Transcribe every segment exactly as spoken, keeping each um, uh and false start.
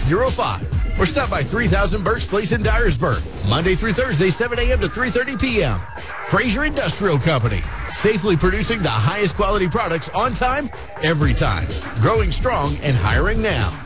six zero five. Or stop by three thousand Birch Place in Dyersburg, Monday through Thursday, seven a.m. to three thirty p.m. Fraser Industrial Company, safely producing the highest quality products on time, every time. Growing strong and hiring now.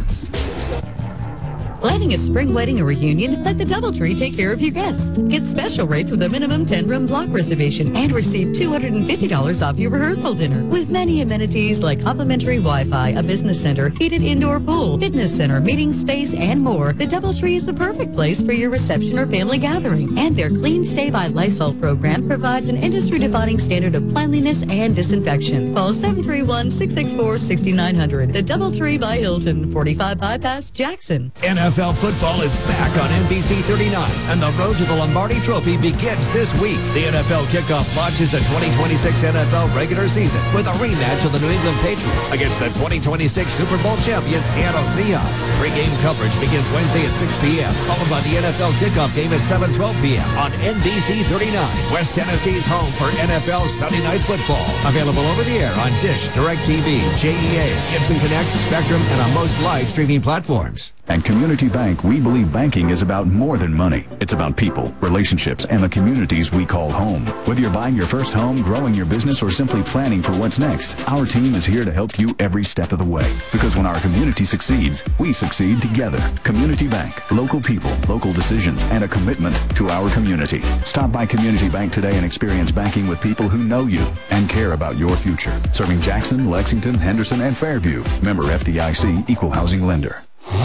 Planning a spring wedding or reunion? Let the DoubleTree take care of your guests. Get special rates with a minimum ten-room block reservation and receive two hundred fifty dollars off your rehearsal dinner. With many amenities like complimentary Wi-Fi, a business center, heated indoor pool, fitness center, meeting space, and more, the DoubleTree is the perfect place for your reception or family gathering. And their Clean Stay by Lysol program provides an industry-defining standard of cleanliness and disinfection. Call seven three one, six six four, six nine zero zero. The DoubleTree by Hilton, forty-five Bypass, Jackson. N F L football is back on N B C thirty-nine, and the road to the Lombardi Trophy begins this week. The N F L kickoff launches the twenty twenty-six N F L regular season with a rematch of the New England Patriots against the twenty twenty-six Super Bowl champion Seattle Seahawks. Pre-game coverage begins Wednesday at six p.m., followed by the N F L kickoff game at seven twelve p.m. on N B C thirty-nine, West Tennessee's home for N F L Sunday Night Football. Available over the air on Dish, DirecTV, J E A, Gibson Connect, Spectrum, and on most live streaming platforms. At Community Bank, we believe banking is about more than money. It's about people, relationships, and the communities we call home. Whether you're buying your first home, growing your business, or simply planning for what's next, our team is here to help you every step of the way. Because when our community succeeds, we succeed together. Community Bank, local people, local decisions, and a commitment to our community. Stop by Community Bank today and experience banking with people who know you and care about your future. Serving Jackson, Lexington, Henderson, and Fairview. Member F D I C, Equal Housing Lender.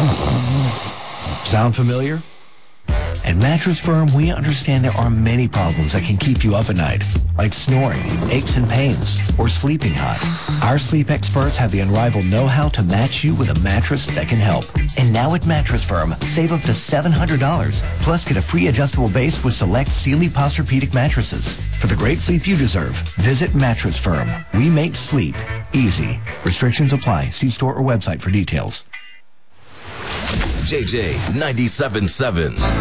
Sound familiar? At Mattress Firm, we understand there are many problems that can keep you up at night, like snoring, aches and pains, or sleeping hot. Our sleep experts have the unrivaled know-how to match you with a mattress that can help. And now at Mattress Firm, save up to seven hundred dollars, plus get a free adjustable base with select Sealy Posturepedic mattresses. For the great sleep you deserve, visit Mattress Firm. We make sleep easy. Restrictions apply. See store or website for details. J J ninety-seven point seven.